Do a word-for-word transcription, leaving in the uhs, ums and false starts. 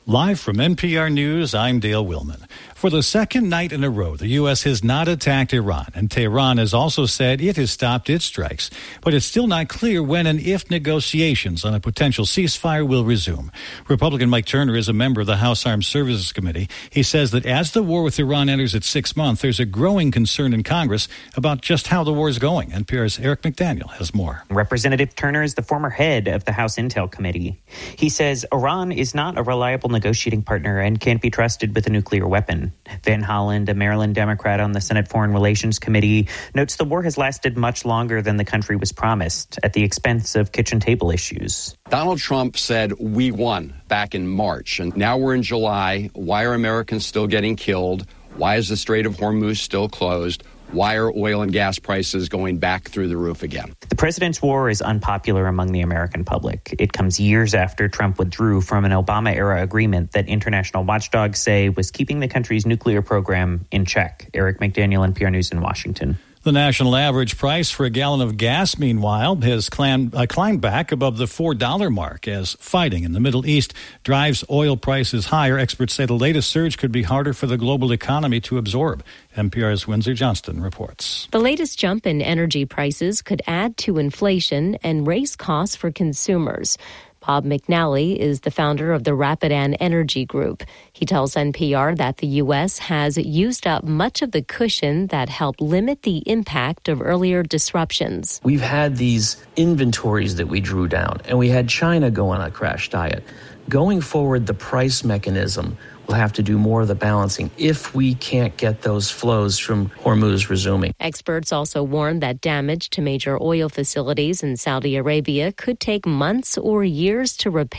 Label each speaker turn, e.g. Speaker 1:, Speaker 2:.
Speaker 1: Live from N P R News, I'm Dale Willman. For the second night in a row, the U S has not attacked Iran, and Tehran has also said it has stopped its strikes. But it's still not clear when and if negotiations on a potential ceasefire will resume. Republican Mike Turner is a member of the House Armed Services Committee. He says that as the war with Iran enters its sixth month, there's a growing concern in Congress about just how the war is going. N P R's Eric McDaniel has more.
Speaker 2: Representative Turner is the former head of the House Intel Committee. He says Iran is not a reliable negotiating partner and can't be trusted with a nuclear weapon. Van Holland, a Maryland Democrat on the Senate Foreign Relations Committee, notes the war has lasted much longer than the country was promised at the expense of kitchen table issues.
Speaker 3: Donald Trump said we won back in March, and now we're in July. Why are Americans still getting killed? Why is the Strait of Hormuz still closed? Why are oil and gas prices going back through the roof again?
Speaker 2: The president's war is unpopular among the American public. It comes years after Trump withdrew from an Obama-era agreement that international watchdogs say was keeping the country's nuclear program in check. Eric McDaniel, N P R News in Washington.
Speaker 1: The national average price for a gallon of gas, meanwhile, has climbed, uh, climbed back above the four dollars mark as fighting in the Middle East drives oil prices higher. Experts say the latest surge could be harder for the global economy to absorb. N P R's Windsor Johnston reports.
Speaker 4: The latest jump in energy prices could add to inflation and raise costs for consumers. Bob McNally is the founder of the Rapidan Energy Group. He tells N P R that the U S has used up much of the cushion that helped limit the impact of earlier disruptions.
Speaker 5: We've had these inventories that we drew down, and we had China go on a crash diet. Going forward, the price mechanism will have to do more of the balancing if we can't get those flows from Hormuz resuming.
Speaker 4: Experts also warn that damage to major oil facilities in Saudi Arabia could take months or years to repair.